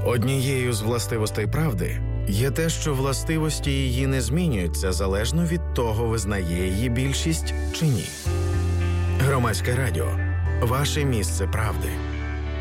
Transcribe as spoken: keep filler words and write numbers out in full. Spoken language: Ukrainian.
Однією з властивостей правди є те, що властивості її не змінюються залежно від того, визнає її більшість чи ні. Громадське радіо – ваше місце правди.